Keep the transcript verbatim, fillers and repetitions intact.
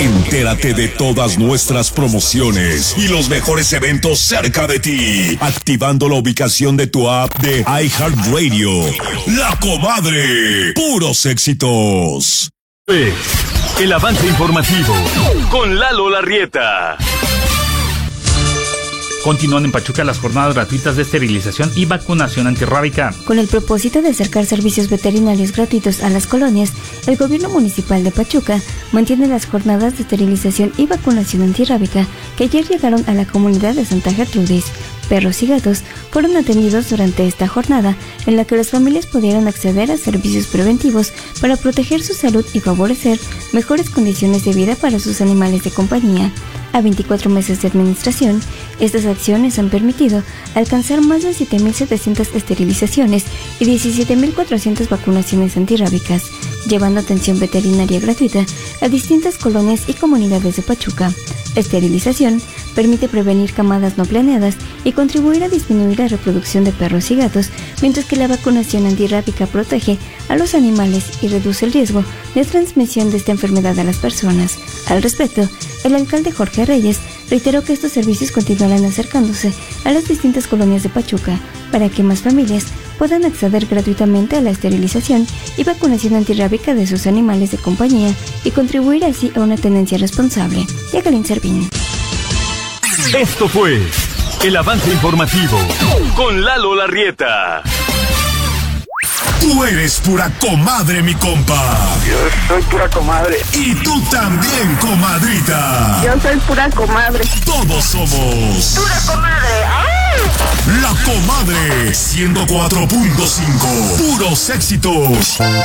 Entérate de todas nuestras promociones y los mejores eventos cerca de ti, activando la ubicación de tu app de iHeartRadio. La Comadre, puros éxitos. El avance informativo con Lalo Larrieta. Continúan en Pachuca las jornadas gratuitas de esterilización y vacunación antirrábica. Con el propósito de acercar servicios veterinarios gratuitos a las colonias, el gobierno municipal de Pachuca mantiene las jornadas de esterilización y vacunación antirrábica que ayer llegaron a la comunidad de Santa Gertrudis. Perros y gatos fueron atendidos durante esta jornada en la que las familias pudieron acceder a servicios preventivos para proteger su salud y favorecer mejores condiciones de vida para sus animales de compañía. A veinticuatro meses de administración, estas acciones han permitido alcanzar más de siete mil setecientas esterilizaciones y diecisiete mil cuatrocientas vacunaciones antirrábicas, llevando atención veterinaria gratuita a distintas colonias y comunidades de Pachuca. La esterilización permite prevenir camadas no planeadas y contribuir a disminuir la reproducción de perros y gatos, mientras que la vacunación antirrábica protege a los animales y reduce el riesgo de transmisión de esta enfermedad a las personas. Al respecto, el alcalde Jorge Reyes reiteró que estos servicios continuarán acercándose a las distintas colonias de Pachuca para que más familias puedan acceder gratuitamente a la esterilización y vacunación antirrábica de sus animales de compañía y contribuir así a una tenencia responsable. Jacqueline Servín. Esto fue el avance informativo con Lalo Larrieta. Tú eres pura comadre, mi compa. Yo soy pura comadre. Y tú también, comadrita. Yo soy pura comadre. Todos somos Pura comadre. ¡Ay! La Comadre ciento cuatro punto cinco. Puros éxitos.